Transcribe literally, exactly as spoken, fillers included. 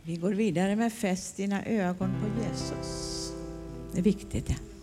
Vi går vidare med fäst dina ögon på Jesus. Det är viktigt det.